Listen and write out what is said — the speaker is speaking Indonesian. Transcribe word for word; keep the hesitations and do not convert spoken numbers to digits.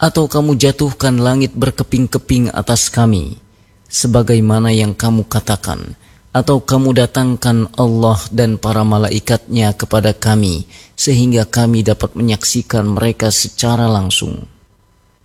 Atau kamu jatuhkan langit berkeping-keping atas kami, sebagaimana yang kamu katakan, atau kamu datangkan Allah dan para malaikatnya kepada kami, sehingga kami dapat menyaksikan mereka secara langsung.